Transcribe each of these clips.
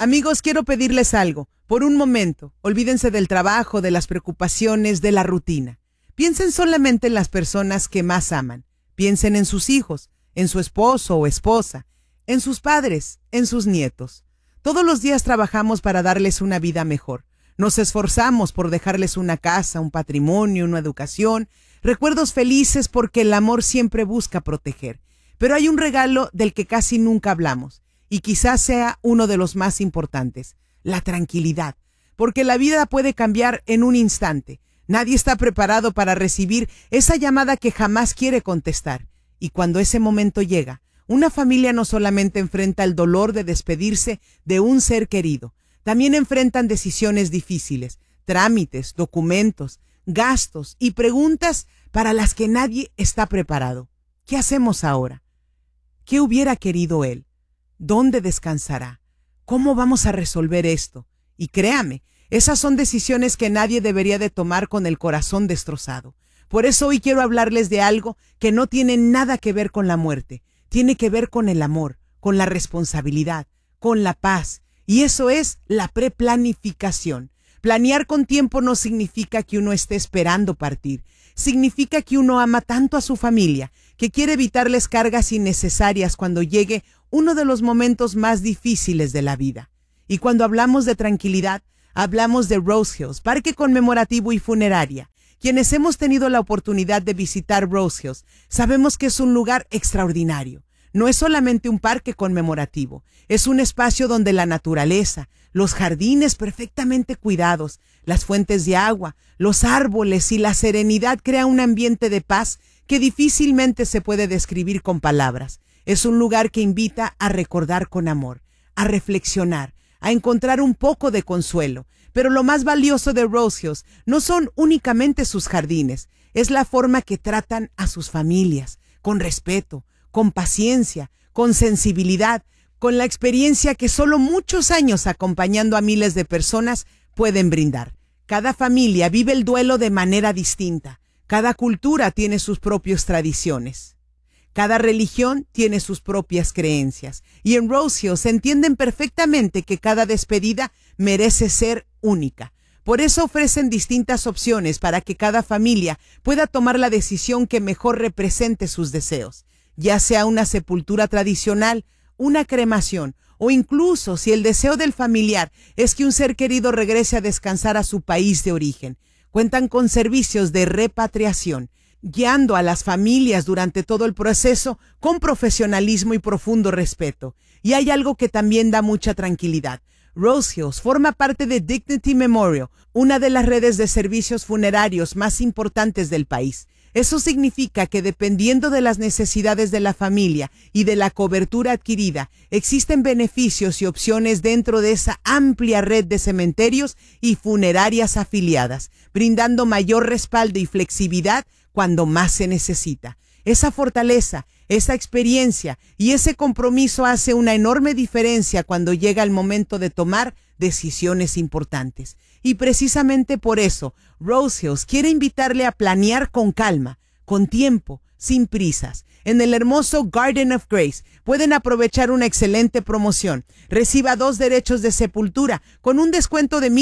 Amigos, quiero pedirles algo. Por un momento, olvídense del trabajo, de las preocupaciones, de la rutina. Piensen solamente en las personas que más aman. Piensen en sus hijos, en su esposo o esposa, en sus padres, en sus nietos. Todos los días trabajamos para darles una vida mejor. Nos esforzamos por dejarles una casa, un patrimonio, una educación, recuerdos felices porque el amor siempre busca proteger. Pero hay un regalo del que casi nunca hablamos y quizás sea uno de los más importantes, la tranquilidad. Porque la vida puede cambiar en un instante. Nadie está preparado para recibir esa llamada que jamás quiere contestar. Y cuando ese momento llega, una familia no solamente enfrenta el dolor de despedirse de un ser querido, también enfrentan decisiones difíciles, trámites, documentos, gastos y preguntas para las que nadie está preparado. ¿Qué hacemos ahora? ¿Qué hubiera querido él? ¿Dónde descansará? ¿Cómo vamos a resolver esto? Y créame, esas son decisiones que nadie debería de tomar con el corazón destrozado. Por eso hoy quiero hablarles de algo que no tiene nada que ver con la muerte. Tiene que ver con el amor, con la responsabilidad, con la paz. Y eso es la preplanificación. Planear con tiempo no significa que uno esté esperando partir. Significa que uno ama tanto a su familia, que quiere evitarles cargas innecesarias cuando llegue uno de los momentos más difíciles de la vida. Y cuando hablamos de tranquilidad, hablamos de Rose Hills, parque conmemorativo y funeraria. Quienes hemos tenido la oportunidad de visitar Rose Hills, sabemos que es un lugar extraordinario. No es solamente un parque conmemorativo, es un espacio donde la naturaleza, los jardines perfectamente cuidados, las fuentes de agua, los árboles y la serenidad crean un ambiente de paz que difícilmente se puede describir con palabras. Es un lugar que invita a recordar con amor, a reflexionar, a encontrar un poco de consuelo. Pero lo más valioso de Rose Hills no son únicamente sus jardines, es la forma que tratan a sus familias, con respeto, con paciencia, con sensibilidad, con la experiencia que solo muchos años acompañando a miles de personas pueden brindar. Cada familia vive el duelo de manera distinta, cada cultura tiene sus propias tradiciones. Cada religión tiene sus propias creencias y en Rose Hills se entienden perfectamente que cada despedida merece ser única. Por eso ofrecen distintas opciones para que cada familia pueda tomar la decisión que mejor represente sus deseos, ya sea una sepultura tradicional, una cremación o incluso si el deseo del familiar es que un ser querido regrese a descansar a su país de origen. Cuentan con servicios de repatriación, guiando a las familias durante todo el proceso con profesionalismo y profundo respeto. Y hay algo que también da mucha tranquilidad. Rose Hills forma parte de Dignity Memorial, una de las redes de servicios funerarios más importantes del país. Eso significa que dependiendo de las necesidades de la familia y de la cobertura adquirida, existen beneficios y opciones dentro de esa amplia red de cementerios y funerarias afiliadas, brindando mayor respaldo y flexibilidad cuando más se necesita. Esa fortaleza, esa experiencia y ese compromiso hace una enorme diferencia cuando llega el momento de tomar decisiones importantes. Y precisamente por eso, Rose Hills quiere invitarle a planear con calma, con tiempo, sin prisas. En el hermoso Garden of Grace pueden aprovechar una excelente promoción. Reciba 2 derechos de sepultura con un descuento de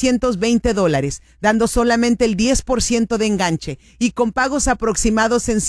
$1,620, dando solamente el 10% de enganche y con pagos aproximados en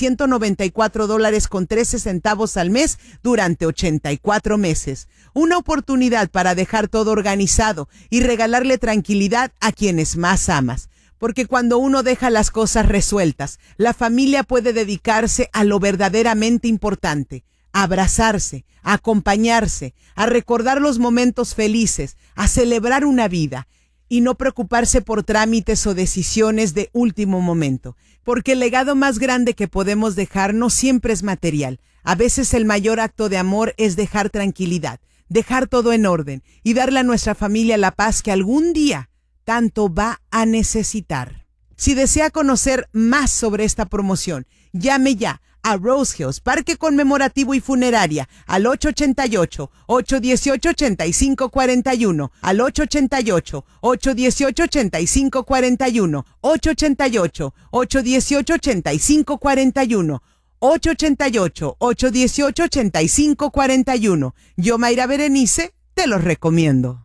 $194.13 al mes durante 84 meses. Una oportunidad para dejar todo organizado y regalarle tranquilidad a quienes más amas. Porque cuando uno deja las cosas resueltas, la familia puede dedicarse a lo verdaderamente importante, a abrazarse, a acompañarse, a recordar los momentos felices, a celebrar una vida y no preocuparse por trámites o decisiones de último momento. Porque el legado más grande que podemos dejar no siempre es material. A veces el mayor acto de amor es dejar tranquilidad, dejar todo en orden y darle a nuestra familia la paz que algún día tanto va a necesitar. Si desea conocer más sobre esta promoción, llame ya a Rose Hills, Parque Conmemorativo y Funeraria, al 888-818-8541, al 888-818-8541, 888-818-8541, 888-818-8541. Yo, Mayra Berenice, te los recomiendo.